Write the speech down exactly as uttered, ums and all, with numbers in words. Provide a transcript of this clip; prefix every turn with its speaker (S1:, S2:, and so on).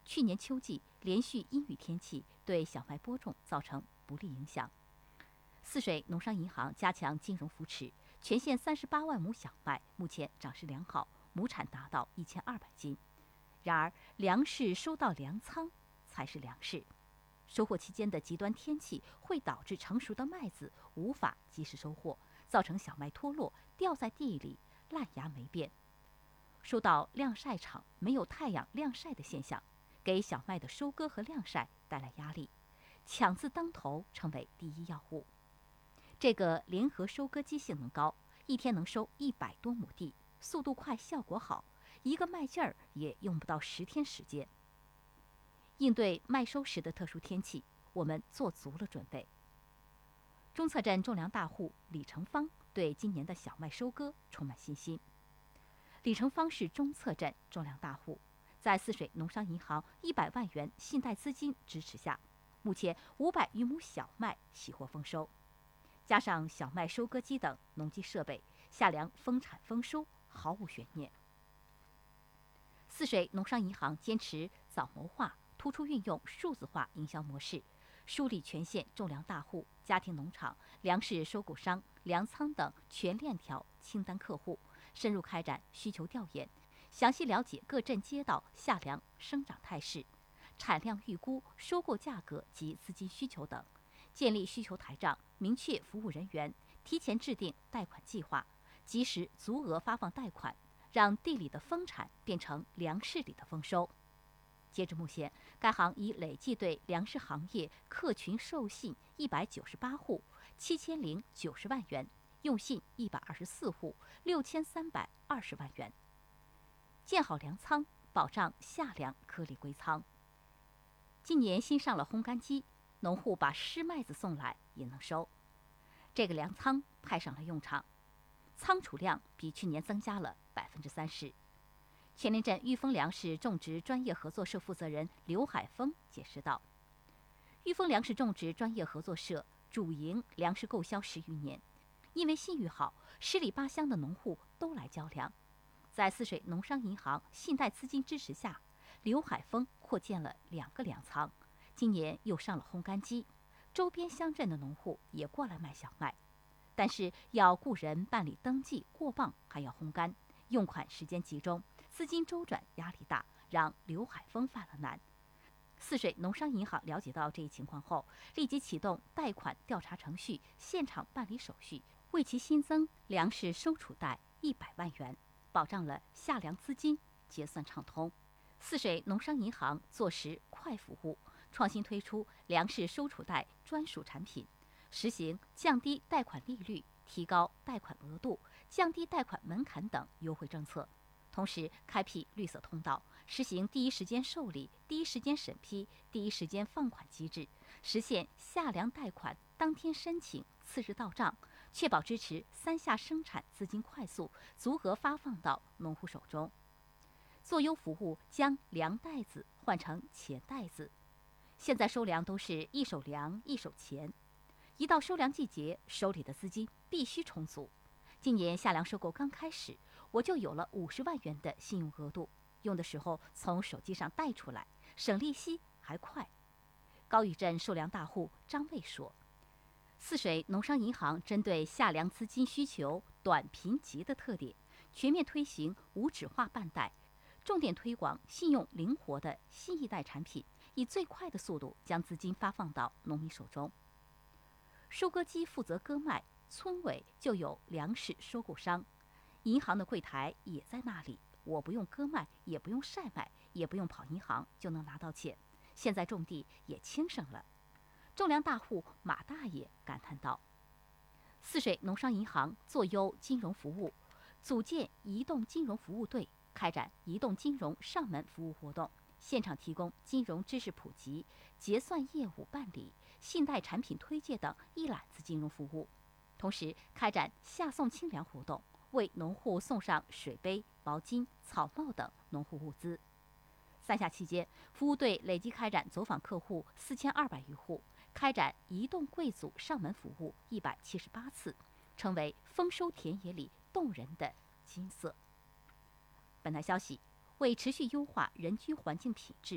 S1: 去年秋季连续阴雨天气对小麦播种造成不利影响。泗水农商银行加强金融扶持，全县三十八万亩小麦目前长势良好，亩产达到一千二百斤。然而，粮食收到粮仓才是粮食。收获期间的极端天气会导致成熟的麦子无法及时收获，造成小麦脱落，掉在地里烂芽霉变。受到晾晒场没有太阳晾晒的现象，给小麦的收割和晾晒带来压力，抢字当头成为第一要务。这个联合收割机性能高，一天能收一百多亩地，速度快，效果好，一个麦劲儿也用不到十天时间。应对麦收时的特殊天气，我们做足了准备。中策镇种粮大户李成芳对今年的小麦收割充满信心。李成芳是中策镇种粮大户，在泗水农商银行一百万元信贷资金支持下，目前五百余亩小麦喜获丰收，加上小麦收割机等农机设备，下粮丰产丰收毫无悬念。泗水农商银行坚持早谋划，突出运用数字化营销模式，梳理全县种粮大户、家庭农场、粮食收购商、粮仓等全链条清单客户，深入开展需求调研，详细了解各镇街道下粮生长态势、产量预估、收购价格及资金需求等，建立需求台账，明确服务人员，提前制定贷款计划，及时足额发放贷款，让地里的丰产变成粮食里的丰收。截至目前，该行已累计对粮食行业客群授信一百九十八户，七千零九十万元，用信一百二十四户，六千三百二十万元。建好粮仓，保障下粮颗粒归仓。今年新上了烘干机，农户把湿麦子送来也能收。这个粮仓派上了用场，仓储量比去年增加了百分之三十。全林镇裕丰粮食种植专业合作社负责人刘海峰解释道：“裕丰粮食种植专业合作社主营粮食购销十余年，因为信誉好，十里八乡的农户都来交粮。在泗水农商银行信贷资金支持下，刘海峰扩建了两个粮仓，今年又上了烘干机，周边乡镇的农户也过来卖小麦，但是要雇人办理登记、过磅，还要烘干，用款时间集中，资金周转压力大，让刘海峰犯了难。泗水农商银行了解到这一情况后，立即启动贷款调查程序，现场办理手续，为其新增粮食收储贷一百万元，保障了下粮资金结算畅通。泗水农商银行做实快服务，创新推出粮食收储贷专属产品，实行降低贷款利率、提高贷款额度、降低贷款门槛等优惠政策，同时开辟绿色通道，实行第一时间受理、第一时间审批、第一时间放款机制，实现下粮贷款当天申请、次日到账，确保支持三下生产资金快速、足额发放到农户手中。做优服务，将粮袋子换成钱袋子。现在收粮都是一手粮一手钱，一到收粮季节，手里的资金必须充足。今年下粮收购刚开始，我就有了五十万元的信用额度，用的时候从手机上贷出来，省利息还快。高峪镇收粮大户张卫说：“泗水农商银行针对下粮资金需求短贫急的特点，全面推行无纸化办贷，重点推广信用灵活的新一代产品，以最快的速度将资金发放到农民手中。收割机负责割麦，村委就有粮食收购商，银行的柜台也在那里，我不用割麦，也不用晒麦，也不用跑银行就能拿到钱，现在种地也轻省了。”种粮大户马大爷感叹道：“泗水农商银行做优金融服务，组建移动金融服务队，开展移动金融上门服务活动，现场提供金融知识普及、结算业务办理、信贷产品推介等一揽子金融服务，同时开展下送清粮活动，为农户送上水杯、毛巾、草帽等农户物资。三下期间，服务队累计开展走访客户四千二百余户，开展移动贵组上门服务一百七十八次，成为丰收田野里动人的金色。”本台消息：为持续优化人居环境品质，